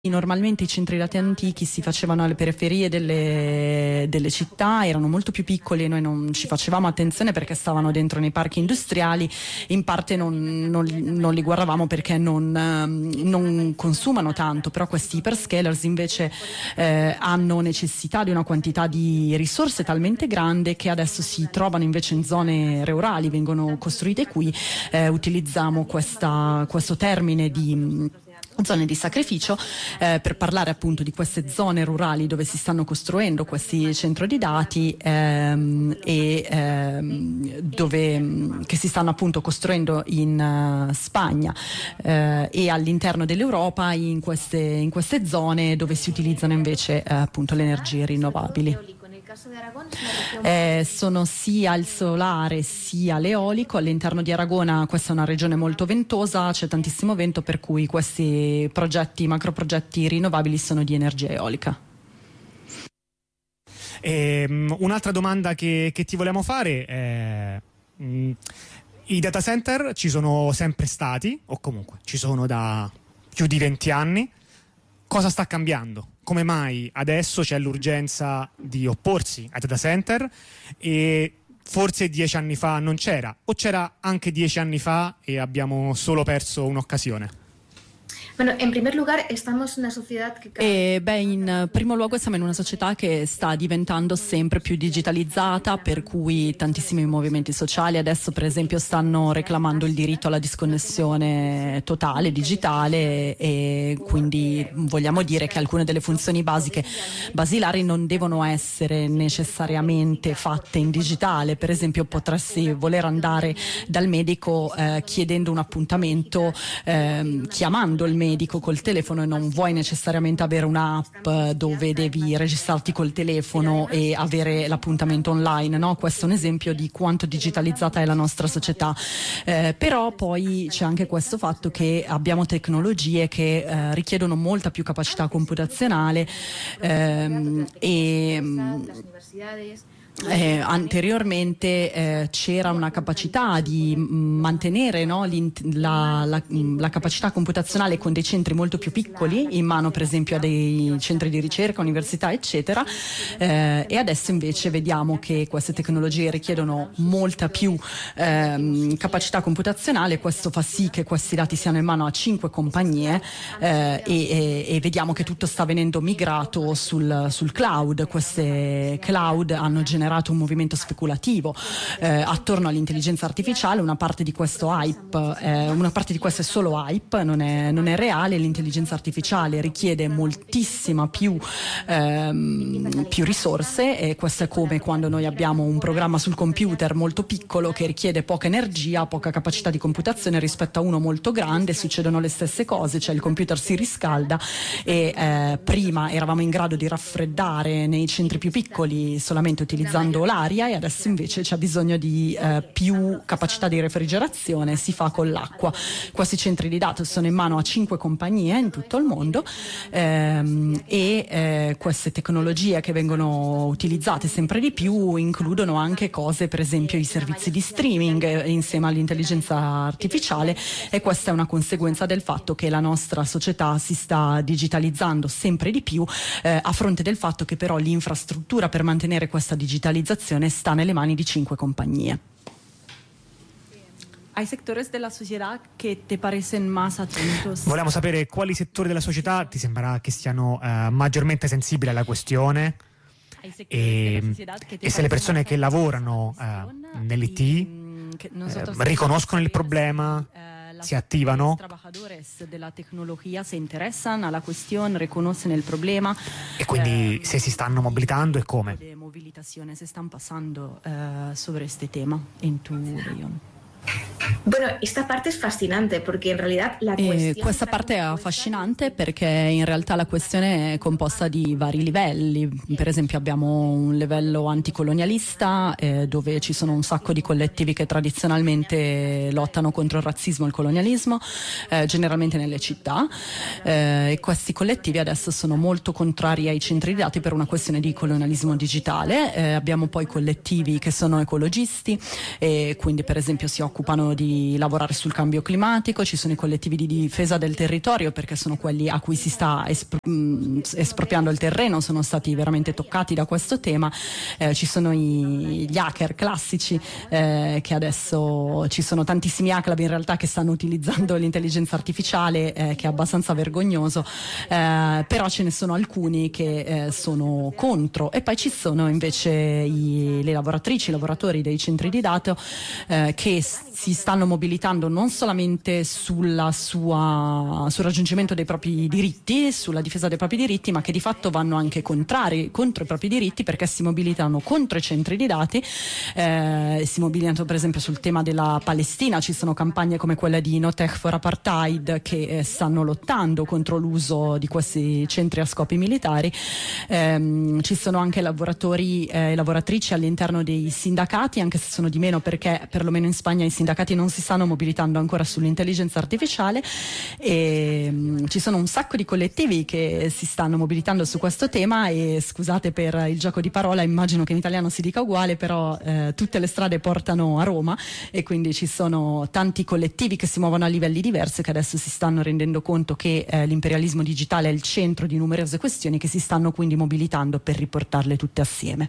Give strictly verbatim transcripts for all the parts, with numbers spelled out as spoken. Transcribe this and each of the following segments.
Normalmente i centri dati antichi si facevano alle periferie delle, delle città, erano molto più piccoli e noi non ci facevamo attenzione perché stavano dentro nei parchi industriali, in parte non, non, non li guardavamo perché non, non consumano tanto, però questi hyperscalers invece eh, hanno necessità di una quantità di risorse talmente grande che adesso si trovano invece in zone rurali, vengono costruite qui, eh, utilizziamo questa, questo termine di zone di sacrificio eh, per parlare appunto di queste zone rurali dove si stanno costruendo questi centri di dati ehm, e ehm, dove che si stanno appunto costruendo in uh, Spagna eh, e all'interno dell'Europa in queste, in queste zone dove si utilizzano invece eh, appunto le energie rinnovabili. Eh, sono sia il solare sia l'eolico. All'interno di Aragona, questa è una regione molto ventosa, c'è tantissimo vento, per cui questi progetti, macroprogetti rinnovabili sono di energia eolica. E, um, un'altra domanda che, che ti volevamo fare è um, i data center ci sono sempre stati, o comunque ci sono da più di venti anni. Cosa sta cambiando? Come mai adesso c'è l'urgenza di opporsi ai data center e forse dieci anni fa non c'era, o c'era anche dieci anni fa e abbiamo solo perso un'occasione? Bueno, en primer lugar, estamos en una sociedad que... E, beh, in primo luogo siamo in una società che sta diventando sempre più digitalizzata, per cui tantissimi movimenti sociali adesso per esempio stanno reclamando il diritto alla disconnessione totale, digitale, e quindi vogliamo dire che alcune delle funzioni basiche basilari non devono essere necessariamente fatte in digitale. Per esempio potresti voler andare dal medico eh, chiedendo un appuntamento eh, chiamando il medico col telefono e non vuoi necessariamente avere un'app dove devi registrarti col telefono e avere l'appuntamento online, no? Questo è un esempio di quanto digitalizzata è la nostra società, eh, però poi c'è anche questo fatto che abbiamo tecnologie che eh, richiedono molta più capacità computazionale ehm, e Eh, anteriormente eh, c'era una capacità di mh, mantenere no, la, la, la capacità computazionale con dei centri molto più piccoli in mano, per esempio a dei centri di ricerca, università eccetera, eh, e adesso invece vediamo che queste tecnologie richiedono molta più eh, capacità computazionale. Questo fa sì che questi dati siano in mano a cinque compagnie eh, e, e, e vediamo che tutto sta venendo migrato sul, sul cloud. Queste cloud hanno generato un movimento speculativo eh, attorno all'intelligenza artificiale. Una parte di questo hype, eh, una parte di questo è solo hype, non è, non è reale. L'intelligenza artificiale richiede moltissima più, ehm, più risorse, e questo è come quando noi abbiamo un programma sul computer molto piccolo che richiede poca energia, poca capacità di computazione rispetto a uno molto grande. Succedono le stesse cose, cioè il computer si riscalda e eh, prima eravamo in grado di raffreddare nei centri più piccoli solamente utilizzando l'aria, e adesso invece c'è bisogno di eh, più capacità di refrigerazione, si fa con l'acqua. Questi centri di dati sono in mano a cinque compagnie in tutto il mondo ehm, e eh, queste tecnologie che vengono utilizzate sempre di più includono anche cose, per esempio i servizi di streaming eh, insieme all'intelligenza artificiale, e questa è una conseguenza del fatto che la nostra società si sta digitalizzando sempre di più eh, a fronte del fatto che però l'infrastruttura per mantenere questa digitalizzazione sta nelle mani di cinque compagnie. Hay sectores della società che ti parecen más atentos? Vogliamo sapere quali settori della società ti sembra che siano uh, maggiormente sensibili alla questione e, e se le persone che lavorano uh, nell'I T eh, riconoscono il problema, si attivano. Los trabajadores de la tecnología se interesan a la cuestión, reconocen el problema. E quindi eh, se si stanno mobilitando e come? De movilizaciones se están pasando eh, sobre este tema en tu región. Bueno, esta parte è fascinante perché in realtà la e questa parte è affascinante perché in realtà la questione è composta di vari livelli. Per esempio abbiamo un livello anticolonialista eh, dove ci sono un sacco di collettivi che tradizionalmente lottano contro il razzismo e il colonialismo, eh, generalmente nelle città, eh, e questi collettivi adesso sono molto contrari ai centri di dati per una questione di colonialismo digitale. Eh, abbiamo poi collettivi che sono ecologisti e quindi per esempio si occupano di di lavorare sul cambio climatico, ci sono i collettivi di difesa del territorio, perché sono quelli a cui si sta espro- espropriando il terreno, sono stati veramente toccati da questo tema. Eh, ci sono i, gli hacker classici, eh, che adesso ci sono tantissimi hacker in realtà che stanno utilizzando l'intelligenza artificiale, eh, che è abbastanza vergognoso, eh, però ce ne sono alcuni che eh, sono contro, e poi ci sono invece i, le lavoratrici, i lavoratori dei centri di dato, eh, che si stanno mobilitando non solamente sulla sua, sul raggiungimento dei propri diritti, sulla difesa dei propri diritti, ma che di fatto vanno anche contrari, contro i propri diritti, perché si mobilitano contro i centri di dati, eh, si mobilitano per esempio sul tema della Palestina. Ci sono campagne come quella di No Tech for Apartheid che eh, stanno lottando contro l'uso di questi centri a scopi militari. Eh, ci sono anche lavoratori e eh, lavoratrici all'interno dei sindacati, anche se sono di meno, perché perlomeno in Spagna i sindacati non si stanno mobilitando ancora sull'intelligenza artificiale, e mh, ci sono un sacco di collettivi che si stanno mobilitando su questo tema. E scusate per il gioco di parola, immagino che in italiano si dica uguale, però eh, tutte le strade portano a Roma, e quindi ci sono tanti collettivi che si muovono a livelli diversi, che adesso si stanno rendendo conto che eh, l'imperialismo digitale è il centro di numerose questioni, che si stanno quindi mobilitando per riportarle tutte assieme.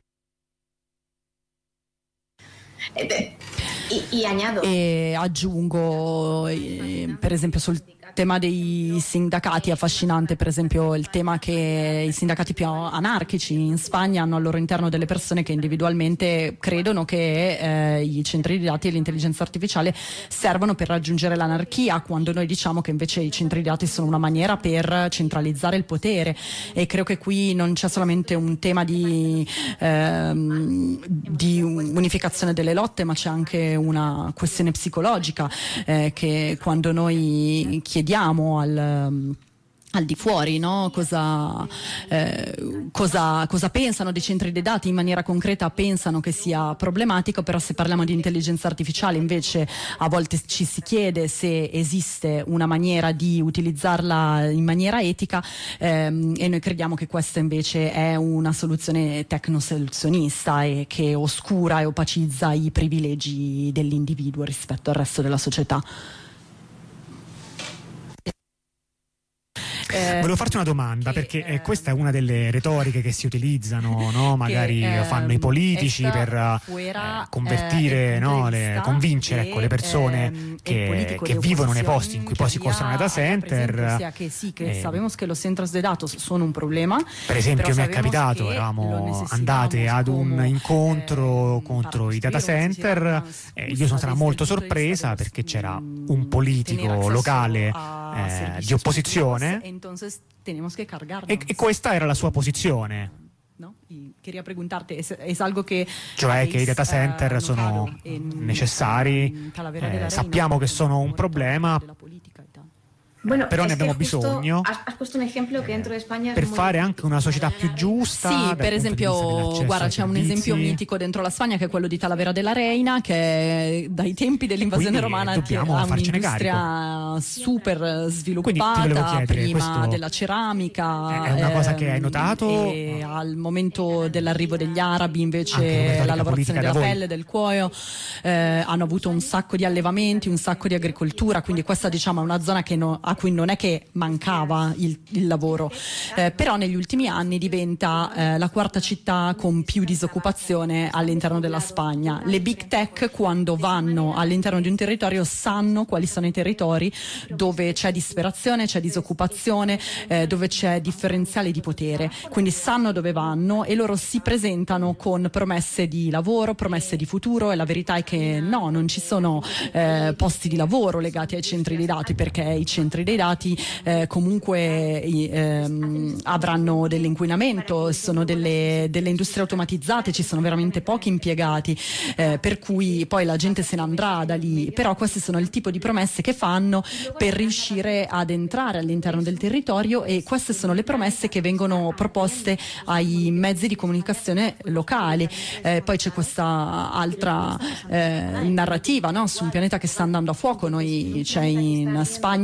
E, y añado. E aggiungo, eh, per esempio, sul tema dei sindacati, è affascinante per esempio il tema che i sindacati più anarchici in Spagna hanno al loro interno delle persone che individualmente credono che eh, i centri di dati e l'intelligenza artificiale servono per raggiungere l'anarchia, quando noi diciamo che invece i centri di dati sono una maniera per centralizzare il potere. E credo che qui non c'è solamente un tema di, ehm, di unificazione delle lotte, ma c'è anche una questione psicologica, eh, che quando noi chiediamo al al di fuori, no? Cosa, eh, cosa, cosa pensano dei centri dei dati in maniera concreta, pensano che sia problematico. Però se parliamo di intelligenza artificiale invece a volte ci si chiede se esiste una maniera di utilizzarla in maniera etica, ehm, e noi crediamo che questa invece è una soluzione tecnosoluzionista e che oscura e opacizza i privilegi dell'individuo rispetto al resto della società. Eh, Volevo farti una domanda, che, perché eh, questa è una delle retoriche che si utilizzano, no? Magari che, eh, fanno i politici per fuera, eh, convertire, eh, no? le, convincere che, ecco, le persone eh, che, che vivono nei posti in cui poi si costruiscono data center. Sia que sí, que eh, sabemos que los centros de datos sono un problema. Per esempio mi è capitato, eravamo andate ad un incontro eh, contro i data center, eh, io sono stata molto sorpresa perché c'era un politico locale eh, di opposizione. Entonces tenemos que cargarnos. E, e questa era la sua posizione. No? Y quería preguntarte, ¿es, es algo che cioè che i data center uh, sono necessari, eh, sappiamo che sono un problema, Bueno, però ne abbiamo justo bisogno has, has puesto un ejemplo che dentro de España per fare anche una società più giusta. Sì, per esempio, guarda, c'è un esempio mitico dentro la Spagna che è quello di Talavera de la Reina, che dai tempi dell'invasione Quindi romana ha un'industria super sviluppata, chiedere, prima della ceramica. È una cosa che hai notato? E al momento dell'arrivo degli arabi invece la lavorazione della pelle, del cuoio, eh, hanno avuto un sacco di allevamenti, un sacco di agricoltura, quindi questa diciamo è una zona che no, a cui non è che mancava il, il lavoro, eh, però negli ultimi anni diventa eh, la quarta città con più disoccupazione all'interno della Spagna. Le big tech, quando vanno all'interno di un territorio, sanno quali sono i territori dove c'è disperazione, c'è disoccupazione, eh, dove c'è differenziale di potere, quindi sanno dove vanno e loro si presentano con promesse di lavoro, promesse di futuro, e la verità è che no, non ci sono eh, posti di lavoro legati ai centri dei dati, perché i centri dei dati eh, comunque ehm, avranno dell'inquinamento, sono delle, delle industrie automatizzate, ci sono veramente pochi impiegati, eh, per cui poi la gente se ne andrà da lì. Però questi sono il tipo di promesse che fanno per riuscire ad entrare all'interno del territorio, e queste sono le promesse che vengono proposte ai mezzi di comunicazione locali. Eh, poi c'è questa altra eh, narrativa, no? Su un pianeta che sta andando a fuoco. Noi c'è in Spagna e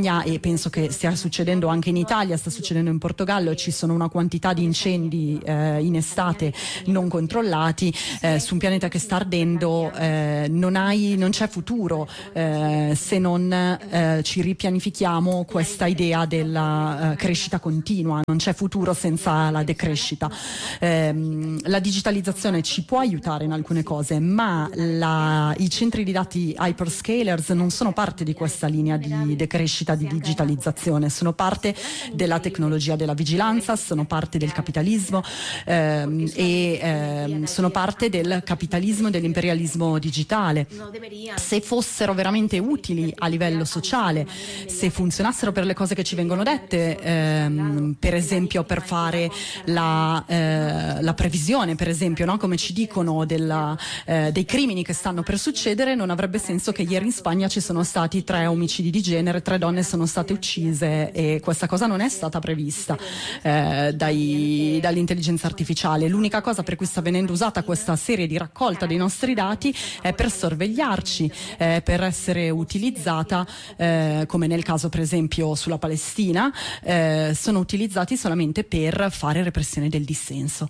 penso che stia succedendo anche in Italia, sta succedendo in Portogallo, ci sono una quantità di incendi eh, in estate non controllati, eh, su un pianeta che sta ardendo, eh, non, hai, non c'è futuro eh, se non eh, ci ripianifichiamo questa idea della eh, crescita continua, non c'è futuro senza la decrescita. Eh, la digitalizzazione ci può aiutare in alcune cose, ma la, i centri di dati hyperscalers non sono parte di questa linea di decrescita, di digitalizzazione, sono parte della tecnologia della vigilanza, sono parte del capitalismo ehm, e ehm, sono parte del capitalismo e dell'imperialismo digitale. Se fossero veramente utili a livello sociale, se funzionassero per le cose che ci vengono dette, ehm, per esempio per fare la, eh, la previsione, per esempio, no? Come ci dicono della, eh, dei crimini che stanno per succedere, non avrebbe senso che ieri in Spagna ci sono stati tre omicidi di genere, tre donne sono state uccise e questa cosa non è stata prevista eh, dai, dall'intelligenza artificiale. L'unica cosa per cui sta venendo usata questa serie di raccolta dei nostri dati è per sorvegliarci, eh, per essere utilizzata, eh, come nel caso per esempio sulla Palestina, eh, sono utilizzati solamente per fare repressione del dissenso.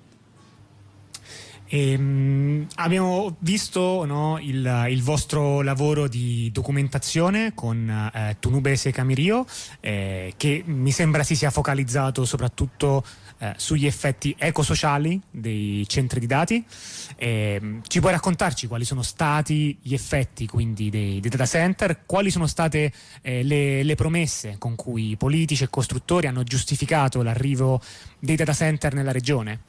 E, mh, abbiamo visto, no, il, il vostro lavoro di documentazione con eh, Tunubese Camirio, eh, che mi sembra si sia focalizzato soprattutto eh, sugli effetti ecosociali dei centri di dati. Eh, ci puoi raccontarci quali sono stati gli effetti quindi dei, dei data center, quali sono state eh, le, le promesse con cui politici e costruttori hanno giustificato l'arrivo dei data center nella regione?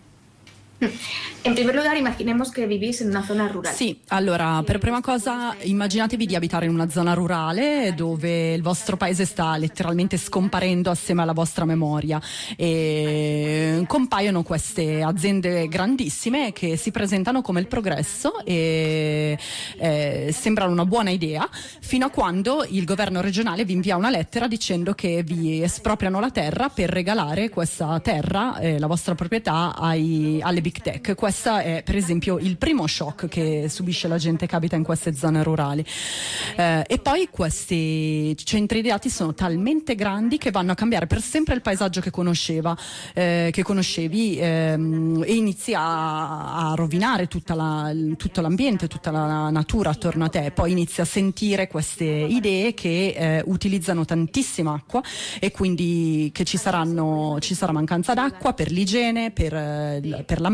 En primer lugar, imaginemos que vivís en una zona rural. Sì, allora, per prima cosa immaginatevi di abitare in una zona rurale dove il vostro paese sta letteralmente scomparendo assieme alla vostra memoria e compaiono queste aziende grandissime che si presentano come il progresso e eh, sembrano una buona idea fino a quando il governo regionale vi invia una lettera dicendo che vi espropriano la terra per regalare questa terra, eh, la vostra proprietà, ai, alle big tech. Questo è per esempio il primo shock che subisce la gente che abita in queste zone rurali, eh, e poi questi centri di dati sono talmente grandi che vanno a cambiare per sempre il paesaggio che conosceva eh, che conoscevi ehm, e inizi a, a rovinare tutta la, tutto l'ambiente, tutta la natura attorno a te. Poi inizi a sentire queste idee che eh, utilizzano tantissima acqua e quindi che ci saranno ci sarà mancanza d'acqua per l'igiene, per, per l'ambiente,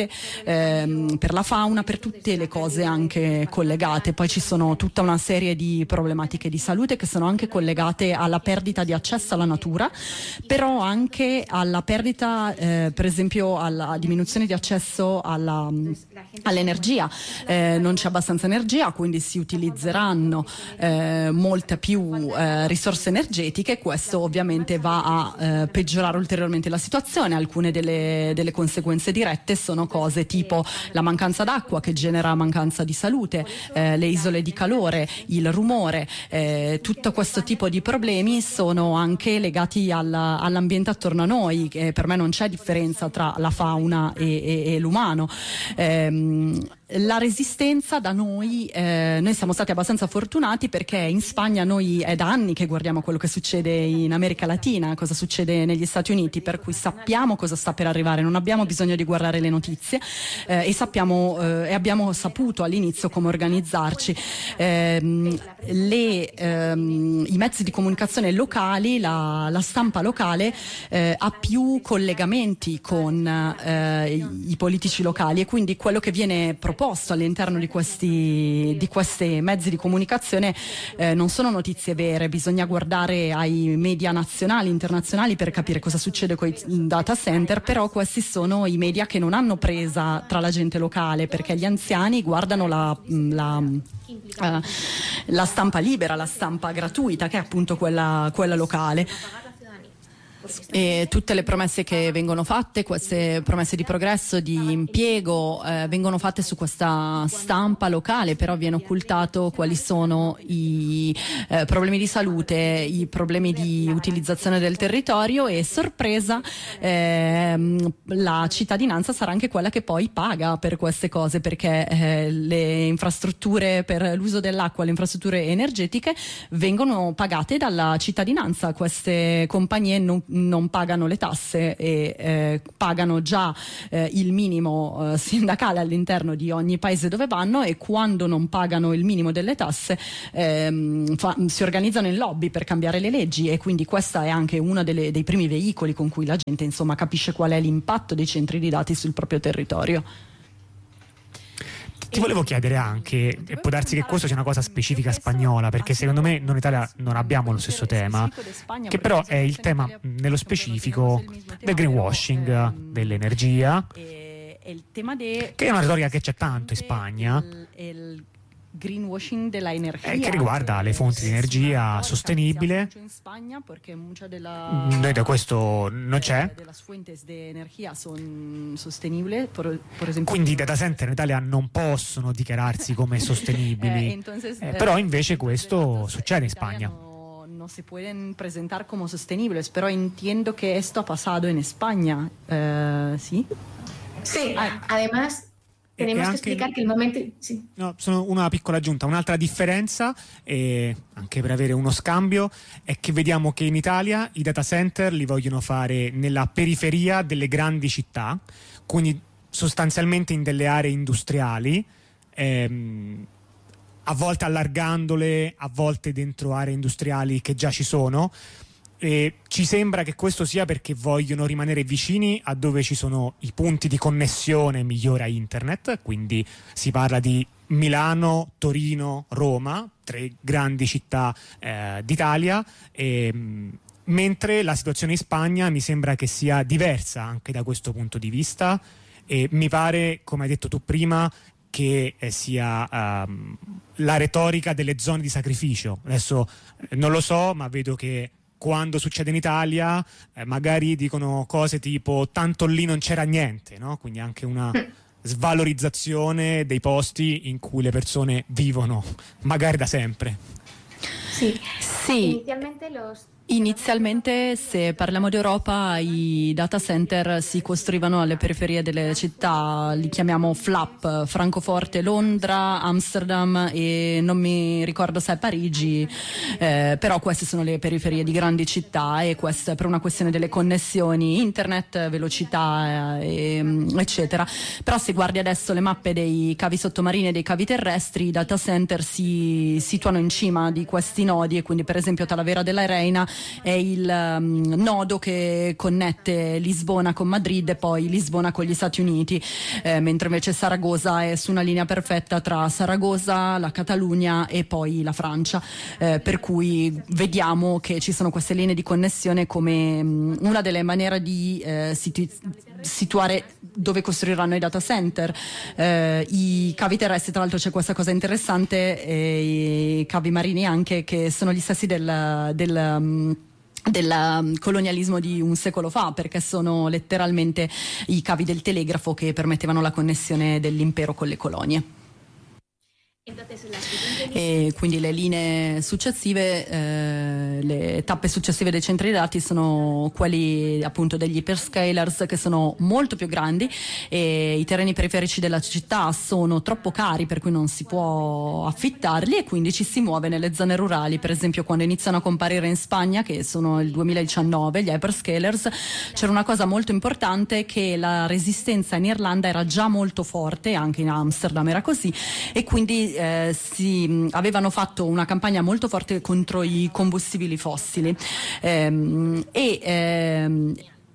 ehm, per la fauna, per tutte le cose anche collegate. Poi ci sono tutta una serie di problematiche di salute che sono anche collegate alla perdita di accesso alla natura, però anche alla perdita, eh, per esempio alla diminuzione di accesso alla, all'energia. Eh, non c'è abbastanza energia, quindi si utilizzeranno eh, molte più eh, risorse energetiche. Questo ovviamente va a eh, peggiorare ulteriormente la situazione. Alcune delle, delle conseguenze dirette sono cose tipo la mancanza d'acqua che genera mancanza di salute, eh, le isole di calore, il rumore, eh, tutto questo tipo di problemi sono anche legati alla, all'ambiente attorno a noi. Eh, per me non c'è differenza tra la fauna e, e, e l'umano. Ehm, La resistenza da noi, eh, noi siamo stati abbastanza fortunati perché in Spagna noi è da anni che guardiamo quello che succede in America Latina, cosa succede negli Stati Uniti, per cui sappiamo cosa sta per arrivare, non abbiamo bisogno di guardare le notizie eh, e sappiamo eh, e abbiamo saputo all'inizio come organizzarci. Eh, le, ehm, I mezzi di comunicazione locali, la, la stampa locale eh, ha più collegamenti con eh, i, i politici locali e quindi quello che viene proposto all'interno di questi di questi mezzi di comunicazione eh, non sono notizie vere. Bisogna guardare ai media nazionali, internazionali per capire cosa succede con i data center, però questi sono i media che non hanno presa tra la gente locale, perché gli anziani guardano la, la Uh, la stampa libera, la stampa gratuita, che è appunto quella, quella locale. E tutte le promesse che vengono fatte, queste promesse di progresso, di impiego, eh, vengono fatte su questa stampa locale, però viene occultato quali sono i eh, problemi di salute, i problemi di utilizzazione del territorio e, sorpresa, ehm, la cittadinanza sarà anche quella che poi paga per queste cose, perché eh, le infrastrutture per l'uso dell'acqua, le infrastrutture energetiche vengono pagate dalla cittadinanza. Queste compagnie non non pagano le tasse e eh, pagano già eh, il minimo eh, sindacale all'interno di ogni paese dove vanno, e quando non pagano il minimo delle tasse ehm, fa, si organizzano in lobby per cambiare le leggi, e quindi questa è anche uno delle, dei primi veicoli con cui la gente, insomma, capisce qual è l'impatto dei centri di dati sul proprio territorio. Ti volevo chiedere anche, e può darsi che questo sia una cosa specifica spagnola, perché secondo me noi in Italia non abbiamo lo stesso tema, che però è il tema nello specifico del greenwashing, dell'energia, che è una retorica che c'è tanto in Spagna, greenwashing della energia, eh, che riguarda le fonti di energia sostenibile. In Spagna, perché mucha della, noi da questo non c'è. Delle fuentes de energia son sostenibili, por, por esempio. Quindi i data center in Italia non possono dichiararsi come sostenibili, eh, entonces, eh, però invece questo succede in Spagna. No, no se pueden presentar como sostenibles, pero entiendo que esto ha pasado en España, eh, ¿sí? Sí, Ah. además tenemos E que anche- explicar que el momento... Sí. No, sono una piccola aggiunta, un'altra differenza, eh, anche per avere uno scambio, è che vediamo che in Italia i data center li vogliono fare nella periferia delle grandi città, quindi sostanzialmente in delle aree industriali, ehm, a volte allargandole, a volte dentro aree industriali che già ci sono. E ci sembra che questo sia perché vogliono rimanere vicini a dove ci sono i punti di connessione migliore a internet, quindi si parla di Milano, Torino, Roma, tre grandi città eh, d'Italia, e, mh, mentre la situazione in Spagna mi sembra che sia diversa anche da questo punto di vista, e mi pare, come hai detto tu prima, che eh, sia um, la retorica delle zone di sacrificio. Adesso eh, non lo so, ma vedo che quando succede in Italia eh, magari dicono cose tipo tanto lì non c'era niente, no? Quindi anche una svalorizzazione dei posti in cui le persone vivono, magari da sempre. Sí. Sì. Inicialmente los... Inizialmente, se parliamo d'Europa, i data center si costruivano alle periferie delle città, li chiamiamo FLAP, Francoforte, Londra, Amsterdam e non mi ricordo se è Parigi, eh, però queste sono le periferie di grandi città, e questo è per una questione delle connessioni, internet, velocità, eh, eccetera. Però se guardi adesso le mappe dei cavi sottomarini e dei cavi terrestri, i data center si situano in cima di questi nodi, e quindi per esempio Talavera della Reina è il um, nodo che connette Lisbona con Madrid e poi Lisbona con gli Stati Uniti, eh, mentre invece Saragossa è su una linea perfetta tra Saragossa, la Catalogna e poi la Francia, eh, per cui vediamo che ci sono queste linee di connessione come um, una delle maniere di eh, situ- situare dove costruiranno i data center. Eh, i cavi terrestri, tra l'altro c'è questa cosa interessante, e i cavi marini anche, che sono gli stessi del, del um, del colonialismo di un secolo fa, perché sono letteralmente i cavi del telegrafo che permettevano la connessione dell'impero con le colonie. E quindi le linee successive, eh, le tappe successive dei centri dati sono quelli appunto degli hyperscalers, che sono molto più grandi, e i terreni periferici della città sono troppo cari per cui non si può affittarli, e quindi ci si muove nelle zone rurali. Per esempio, quando iniziano a comparire in Spagna, che sono il duemiladiciannove, gli hyperscalers, c'era una cosa molto importante, che la resistenza in Irlanda era già molto forte, anche in Amsterdam era così, e quindi Eh, si mh, avevano fatto una campagna molto forte contro i combustibili fossili, ehm, e ehm,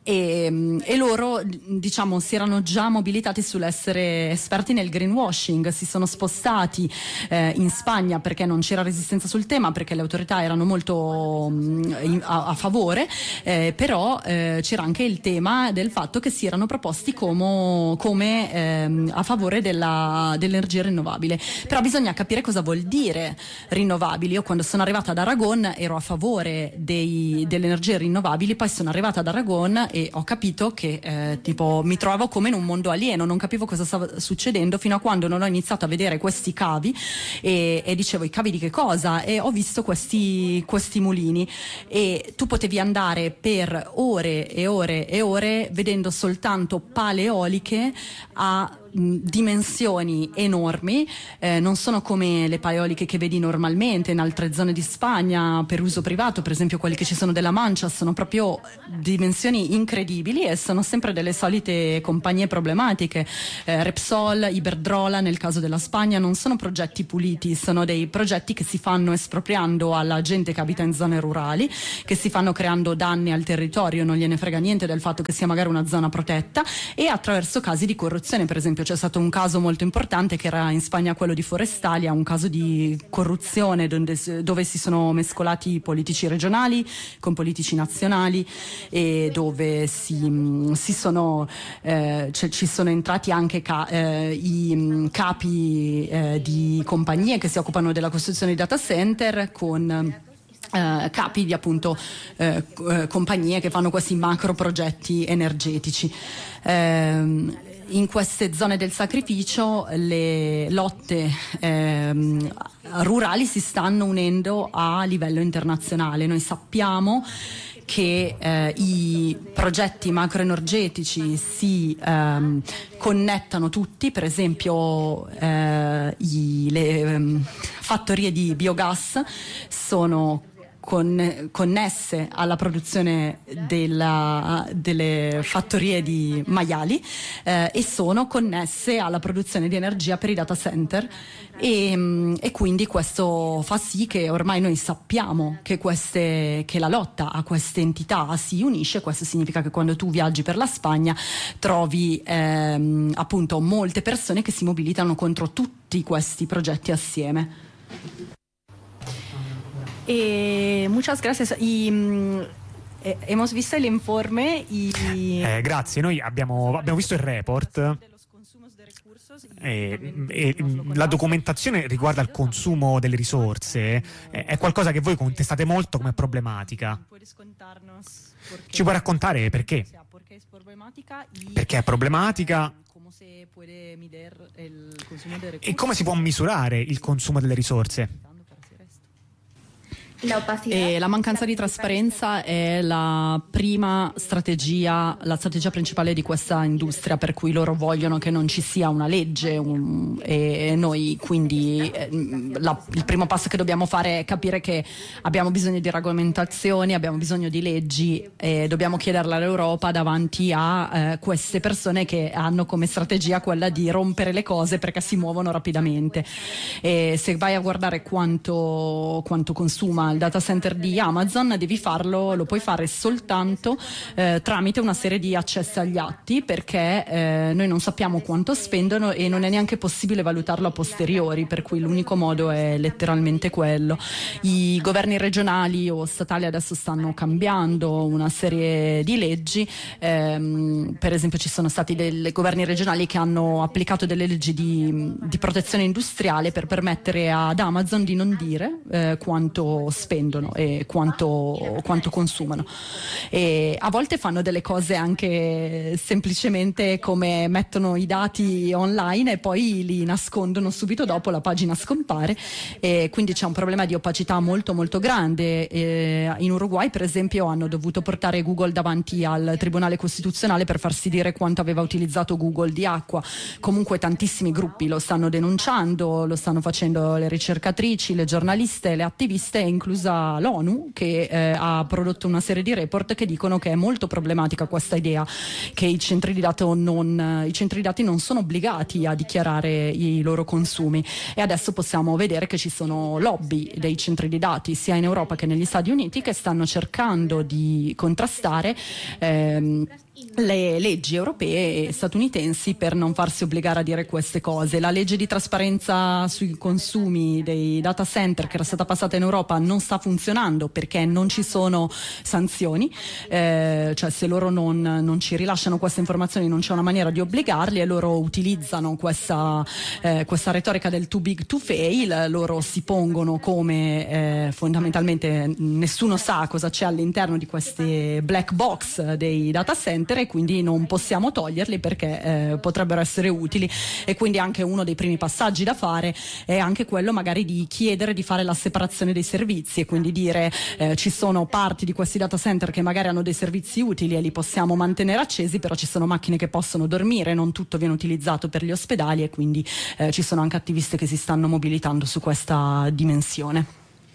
e, e loro diciamo si erano già mobilitati sull'essere esperti nel greenwashing, si sono spostati eh, in Spagna perché non c'era resistenza sul tema, perché le autorità erano molto mh, a, a favore, eh, però eh, c'era anche il tema del fatto che si erano proposti come, come ehm, a favore della, dell'energia rinnovabile. Però bisogna capire cosa vuol dire rinnovabili. Io quando sono arrivata ad Aragon ero a favore dei, delle energie rinnovabili, poi sono arrivata ad Aragon e ho capito che eh, tipo mi trovavo come in un mondo alieno, non capivo cosa stava succedendo fino a quando non ho iniziato a vedere questi cavi e, e dicevo i cavi di che cosa, e ho visto questi, questi mulini e tu potevi andare per ore e ore e ore vedendo soltanto pale eoliche a dimensioni enormi, eh, non sono come le pale eoliche che vedi normalmente in altre zone di Spagna per uso privato, per esempio quelli che ci sono della Mancia, sono proprio dimensioni incredibili e sono sempre delle solite compagnie problematiche, eh, Repsol, Iberdrola nel caso della Spagna. Non sono progetti puliti, sono dei progetti che si fanno espropriando alla gente che abita in zone rurali, che si fanno creando danni al territorio, non gliene frega niente del fatto che sia magari una zona protetta, e attraverso casi di corruzione. Per esempio c'è stato un caso molto importante che era in Spagna, quello di Forestalia, un caso di corruzione dove, dove si sono mescolati politici regionali con politici nazionali e dove si, si sono, eh, cioè, ci sono entrati anche ca, eh, i capi eh, di compagnie che si occupano della costruzione di data center con Uh, capi di appunto uh, uh, compagnie che fanno questi macro progetti energetici. Uh, in queste zone del sacrificio le lotte uh, rurali si stanno unendo a livello internazionale. Noi sappiamo che eh, i progetti macroenergetici si ehm, connettano tutti, per esempio eh, i, le ehm, fattorie di biogas sono Con, connesse alla produzione della, delle fattorie di maiali eh, e sono connesse alla produzione di energia per i data center e, e quindi questo fa sì che ormai noi sappiamo che, queste, che la lotta a queste entità si unisce. Questo significa che quando tu viaggi per la Spagna trovi ehm, appunto molte persone che si mobilitano contro tutti questi progetti assieme. Eh, muchas gracias. Y, eh, hemos visto el informe y... Eh, grazie, noi abbiamo, abbiamo visto il report e, e la documentazione riguardo al consumo delle risorse eh, è qualcosa che voi contestate molto come problematica. Ci puoi raccontare perché? Perché è problematica e come si può misurare il consumo delle risorse? E la mancanza di trasparenza è la prima strategia, la strategia principale di questa industria, per cui loro vogliono che non ci sia una legge un, e noi quindi eh, la, il primo passo che dobbiamo fare è capire che abbiamo bisogno di regolamentazioni, abbiamo bisogno di leggi e dobbiamo chiederle all'Europa davanti a eh, queste persone che hanno come strategia quella di rompere le cose perché si muovono rapidamente. E se vai a guardare quanto, quanto consuma il data center di Amazon, devi farlo, lo puoi fare soltanto eh, tramite una serie di accessi agli atti, perché eh, noi non sappiamo quanto spendono e non è neanche possibile valutarlo a posteriori, per cui l'unico modo è letteralmente quello. I governi regionali o statali adesso stanno cambiando una serie di leggi, ehm, per esempio ci sono stati dei governi regionali che hanno applicato delle leggi di, di protezione industriale per permettere ad Amazon di non dire eh, quanto spendono e quanto, quanto consumano, e a volte fanno delle cose anche semplicemente come mettono i dati online e poi li nascondono subito dopo, la pagina scompare, e quindi c'è un problema di opacità molto molto grande. E in Uruguay per esempio hanno dovuto portare Google davanti al Tribunale Costituzionale per farsi dire quanto aveva utilizzato Google di acqua. Comunque tantissimi gruppi lo stanno denunciando, lo stanno facendo le ricercatrici, le giornaliste, le attiviste, incluso inclusa l'ONU, che eh, ha prodotto una serie di report che dicono che è molto problematica questa idea che i centri di dato non, i centri di dati non sono obbligati a dichiarare i loro consumi, e adesso possiamo vedere che ci sono lobby dei centri di dati sia in Europa che negli Stati Uniti che stanno cercando di contrastare ehm, le leggi europee e statunitensi per non farsi obbligare a dire queste cose. La legge di trasparenza sui consumi dei data center che era stata passata in Europa non sta funzionando perché non ci sono sanzioni, eh, cioè se loro non, non ci rilasciano queste informazioni non c'è una maniera di obbligarli, e loro utilizzano questa, eh, questa retorica del too big to fail. Loro si pongono come eh, fondamentalmente nessuno sa cosa c'è all'interno di queste black box dei data center, e quindi non possiamo toglierli perché eh, potrebbero essere utili. E quindi anche uno dei primi passaggi da fare è anche quello magari di chiedere di fare la separazione dei servizi, e quindi dire eh, ci sono parti di questi data center che magari hanno dei servizi utili e li possiamo mantenere accesi, però ci sono macchine che possono dormire, non tutto viene utilizzato per gli ospedali, e quindi eh, ci sono anche attivisti che si stanno mobilitando su questa dimensione.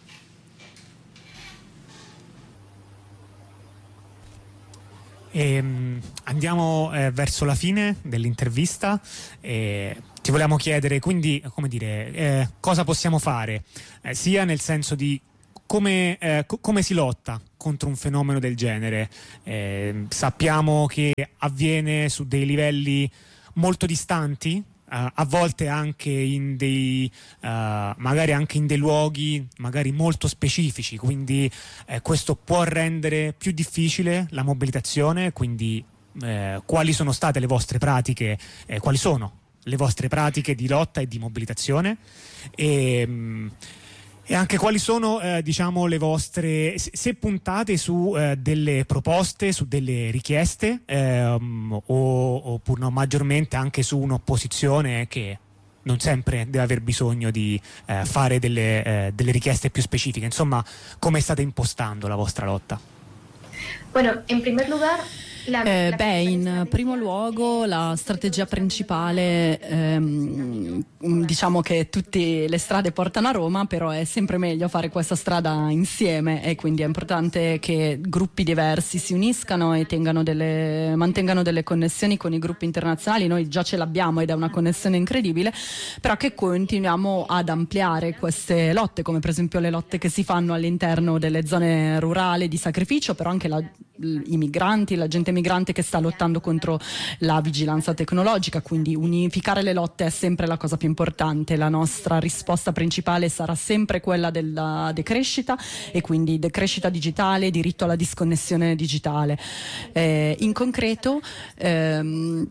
E, um, andiamo eh, verso la fine dell'intervista. E ti volevamo chiedere quindi, come dire, eh, cosa possiamo fare, eh, sia nel senso di come, eh, co- come si lotta contro un fenomeno del genere. Eh, sappiamo che avviene su dei livelli molto distanti, Uh, a volte anche in dei uh, magari anche in dei luoghi magari molto specifici, quindi eh, questo può rendere più difficile la mobilitazione. Quindi eh, quali sono state le vostre pratiche, eh, quali sono le vostre pratiche di lotta e di mobilitazione, e mh, E anche quali sono eh, diciamo le vostre, se, se puntate su eh, delle proposte, su delle richieste, ehm, o, oppure no, maggiormente anche su un'opposizione che non sempre deve aver bisogno di eh, fare delle, eh, delle richieste più specifiche. Insomma, come state impostando la vostra lotta? Bueno, en primer lugar, la, Eh, la beh, in primo luogo la strategia principale, ehm, diciamo che tutte le strade portano a Roma, però è sempre meglio fare questa strada insieme, e quindi è importante che gruppi diversi si uniscano e tengano delle, mantengano delle connessioni con i gruppi internazionali. Noi già ce l'abbiamo ed è una connessione incredibile, però che continuiamo ad ampliare queste lotte, come per esempio le lotte che si fanno all'interno delle zone rurali di sacrificio, però anche la, i migranti, la gente migrante che sta lottando contro la vigilanza tecnologica. Quindi unificare le lotte è sempre la cosa più importante. La nostra risposta principale sarà sempre quella della decrescita, e quindi decrescita digitale, diritto alla disconnessione digitale. Eh, in concreto ehm,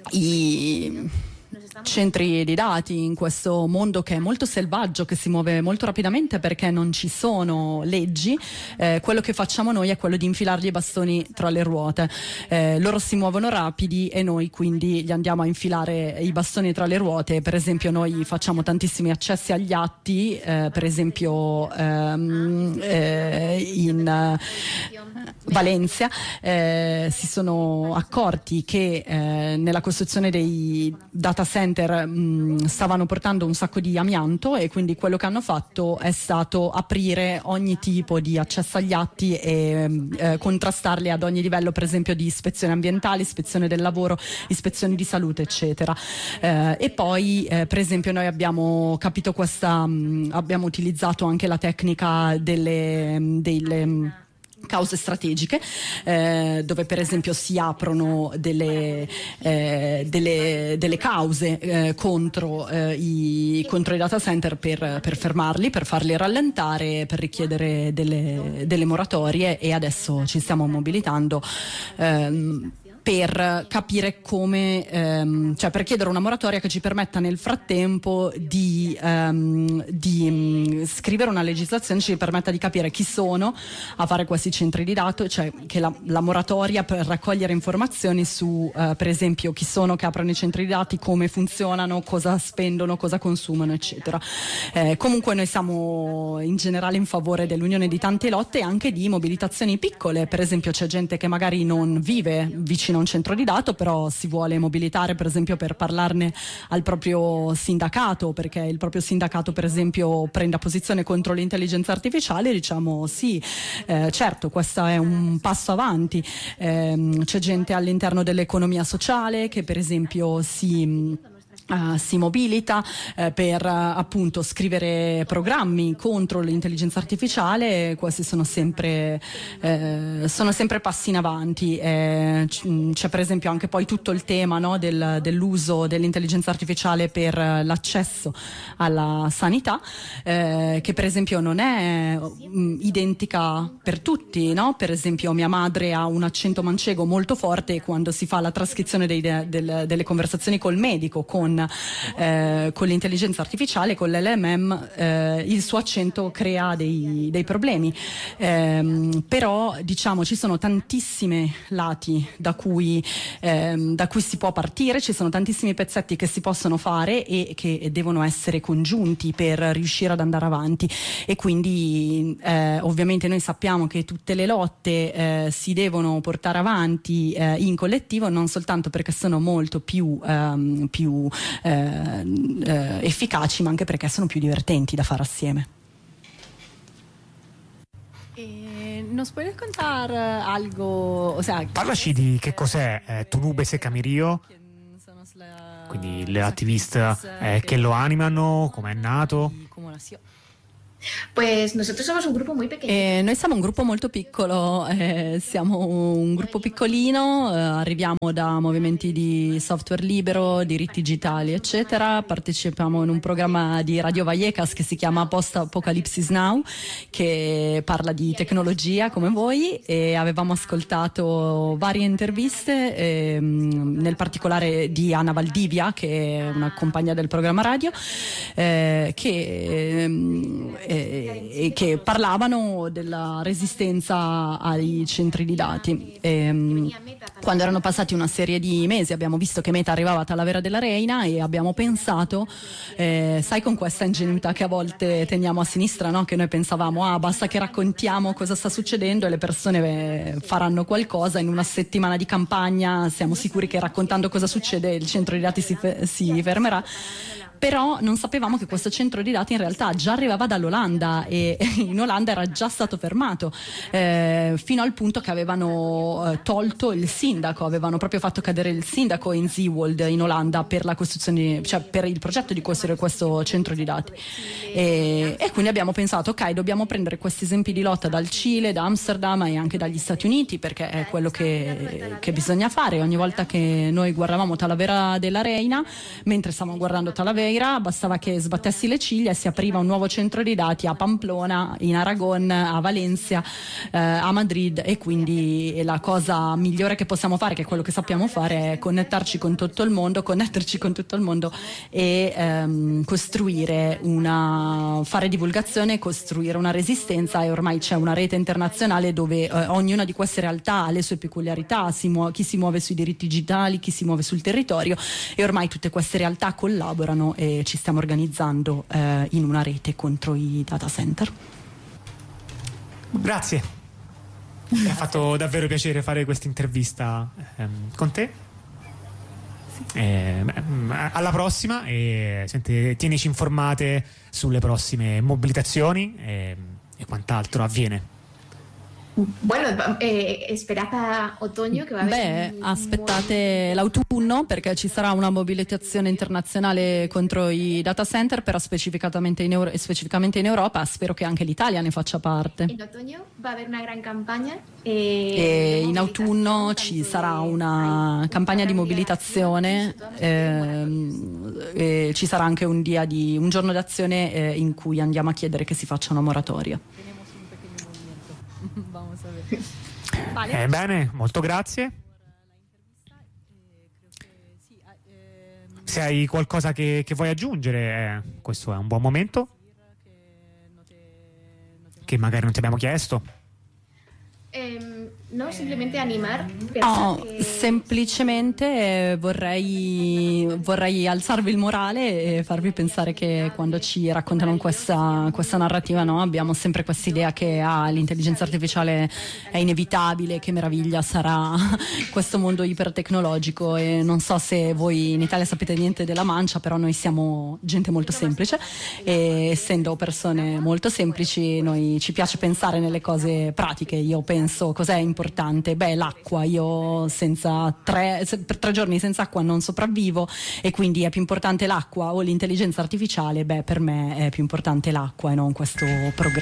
i centri di dati, in questo mondo che è molto selvaggio, che si muove molto rapidamente perché non ci sono leggi, eh, quello che facciamo noi è quello di infilargli i bastoni tra le ruote. Eh, loro si muovono rapidi e noi quindi gli andiamo a infilare i bastoni tra le ruote. Per esempio noi facciamo tantissimi accessi agli atti, eh, per esempio ehm, eh, in eh, Valencia eh, si sono accorti che eh, nella costruzione dei data center mh, stavano portando un sacco di amianto, e quindi quello che hanno fatto è stato aprire ogni tipo di accesso agli atti e eh, contrastarli ad ogni livello, per esempio di ispezione ambientale, ispezione del lavoro, ispezioni di salute, eccetera. Eh, e poi eh, per esempio noi abbiamo capito questa, mh, abbiamo utilizzato anche la tecnica delle, delle cause strategiche, eh, dove per esempio si aprono delle, eh, delle, delle cause eh, contro, eh, i, contro i data center per, per fermarli, per farli rallentare, per richiedere delle, delle moratorie, e adesso ci stiamo mobilitando ehm, per capire come, ehm, cioè per chiedere una moratoria che ci permetta nel frattempo di, ehm, di mh, scrivere una legislazione che ci permetta di capire chi sono a fare questi centri di dato, cioè che la, la moratoria per raccogliere informazioni su, eh, per esempio, chi sono che aprono i centri di dati, come funzionano, cosa spendono, cosa consumano, eccetera. Eh, comunque noi siamo in generale in favore dell'unione di tante lotte e anche di mobilitazioni piccole. Per esempio c'è gente che magari non vive vicino un centro di dato, però si vuole mobilitare per esempio per parlarne al proprio sindacato, perché il proprio sindacato per esempio prenda posizione contro l'intelligenza artificiale, diciamo sì, eh, certo, questo è un passo avanti. Eh, c'è gente all'interno dell'economia sociale che per esempio si Uh, si mobilita uh, per uh, appunto scrivere programmi contro l'intelligenza artificiale. Questi sono sempre uh, sono sempre passi in avanti. Eh, c- c'è per esempio anche poi tutto il tema, no, del, dell'uso dell'intelligenza artificiale per uh, l'accesso alla sanità, eh, che per esempio non è um, identica per tutti, no? Per esempio mia madre ha un accento manchego molto forte e quando si fa la trascrizione dei, de, del, delle conversazioni col medico con Eh, con l'intelligenza artificiale, con l'L M M, eh, il suo accento crea dei, dei problemi. Eh, però diciamo ci sono tantissimi lati da cui, ehm, da cui si può partire, ci sono tantissimi pezzetti che si possono fare e che devono essere congiunti per riuscire ad andare avanti, e quindi eh, ovviamente noi sappiamo che tutte le lotte eh, si devono portare avanti eh, in collettivo, non soltanto perché sono molto più, ehm, più eh, eh, efficaci, ma anche perché sono più divertenti da fare assieme. Eh, ¿Nos puedes contar algo? O sea, Parlaci di che cos'è eh, Tunube Secamirio, quindi le attiviste eh, che lo animano, come è nato. Pues nosotros somos un grupo muy pequeño. Eh, noi siamo un gruppo molto piccolo, eh, siamo un gruppo piccolino, eh, arriviamo da movimenti di software libero, diritti digitali, eccetera. Partecipiamo in un programma di Radio Vallecas che si chiama Post Apocalypse Now, che parla di tecnologia come voi, e avevamo ascoltato varie interviste, eh, nel particolare di Anna Valdivia, che è una compagna del programma radio, eh, che eh, e che parlavano della resistenza ai centri di dati. E, quando erano passati una serie di mesi abbiamo visto che Meta arrivava a Talavera della Reina e abbiamo pensato, eh, sai, con questa ingenuità che a volte teniamo a sinistra, no? Che noi pensavamo ah basta che raccontiamo cosa sta succedendo e le persone eh, faranno qualcosa in una settimana di campagna, siamo sicuri che raccontando cosa succede il centro di dati si, si fermerà. Però non sapevamo che questo centro di dati in realtà già arrivava dall'Olanda e in Olanda era già stato fermato, eh, fino al punto che avevano eh, tolto il sindaco, avevano proprio fatto cadere il sindaco in Zeewold in Olanda per la costruzione, cioè per il progetto di costruire questo centro di dati. E, e quindi abbiamo pensato ok, dobbiamo prendere questi esempi di lotta dal Cile, da Amsterdam e anche dagli Stati Uniti, perché è quello che, che bisogna fare. Ogni volta che noi guardavamo Talavera della Reina, mentre stavamo guardando Talavera, bastava che sbattessi le ciglia e si apriva un nuovo centro di dati a Pamplona, in Aragon, a Valencia, eh, a Madrid, e quindi la cosa migliore che possiamo fare, che è quello che sappiamo fare, è connetterci con tutto il mondo, connetterci con tutto il mondo e ehm, costruire una, fare divulgazione, costruire una resistenza. E ormai c'è una rete internazionale dove eh, ognuna di queste realtà ha le sue peculiarità, si muo- chi si muove sui diritti digitali, chi si muove sul territorio, e ormai tutte queste realtà collaborano e ci stiamo organizzando eh, in una rete contro i data center. Grazie, mi ha fatto davvero piacere fare questa intervista ehm, con te. Eh, alla prossima, e senti, tienici informate sulle prossime mobilitazioni e, e quant'altro avviene. Bueno, eh, esperad a otoño che va a Beh, aspettate l'autunno, perché ci sarà una mobilitazione internazionale contro i data center, però specificatamente in, Euro- specificamente in Europa. Spero che anche l'Italia ne faccia parte. In otoño va a haber una gran campagna E in autunno ci sarà una campagna di mobilitazione, ehm, e ci sarà anche un, dia di, un giorno d'azione eh, in cui andiamo a chiedere che si faccia una moratoria. Eh, bene, molto grazie. Se hai qualcosa che, che vuoi aggiungere, eh, questo è un buon momento, che magari non ti abbiamo chiesto. Eh, no? Simplemente animar, pensar No, che... semplicemente vorrei, vorrei alzarvi il morale e farvi pensare che quando ci raccontano questa, questa narrativa, no, abbiamo sempre questa idea che ah, l'intelligenza artificiale è inevitabile, che meraviglia sarà questo mondo ipertecnologico, e non so se voi in Italia sapete niente della Mancia, però noi siamo gente molto semplice e essendo persone molto semplici noi ci piace pensare nelle cose pratiche. Io penso cos'è importante? Beh, l'acqua. Io senza tre, se, per tre giorni senza acqua non sopravvivo, e quindi è più importante l'acqua o l'intelligenza artificiale? Beh, per me è più importante l'acqua e non questo progresso